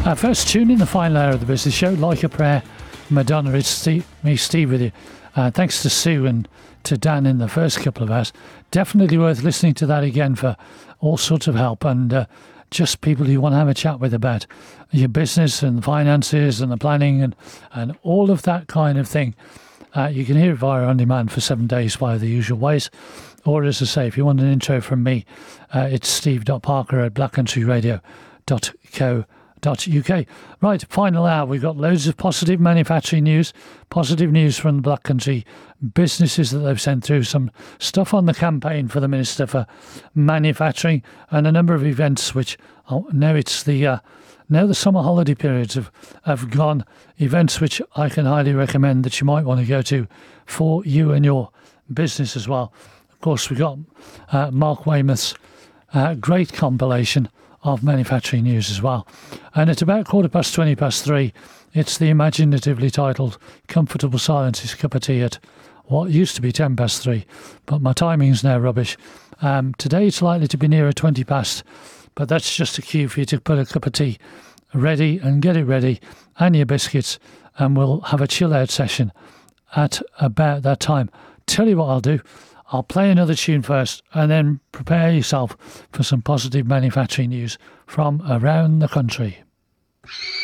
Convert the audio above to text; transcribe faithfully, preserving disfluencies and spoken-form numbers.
Uh, first tune in the final hour of the business show, Like a Prayer, Madonna. It's Steve, me, Steve, with you. Uh, thanks to Sue and to Dan in the first couple of hours. Definitely worth listening to that again for all sorts of help and uh, just people you want to have a chat with about your business and the finances and the planning and, and all of that kind of thing. Uh, you can hear it via on demand for seven days via the usual ways. Or, as I say, if you want an intro from me, uh, it's steve dot parker at black country radio dot co dot uk. Right, final hour. We've got loads of positive manufacturing news, positive news from the Black Country businesses that they've sent through, some stuff on the campaign for the Minister for Manufacturing, and a number of events which, oh, now it's the uh, now the summer holiday periods have, have gone, events which I can highly recommend that you might want to go to for you and your business as well. Of course, we got uh, Mark Weymouth's uh, great compilation of manufacturing news as well. And at about quarter past twenty past three, it's the imaginatively titled Comfortable Silence is a Cup of Tea at what used to be ten past three, but my timing's now rubbish. Um, today it's likely to be nearer twenty past, but that's just a cue for you to put a cup of tea ready and get it ready and your biscuits, and we'll have a chill out session at about that time. Tell you what I'll do. I'll play another tune first and then prepare yourself for some positive manufacturing news from around the country.